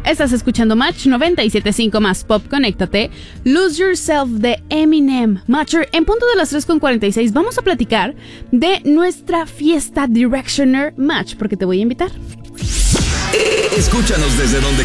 Estás escuchando Match 97.5 más Pop, conéctate. Lose Yourself de Eminem. Matcher, en punto de las 3:46 vamos a platicar de nuestra fiesta Directioner Match, porque te voy a invitar. Escúchanos desde donde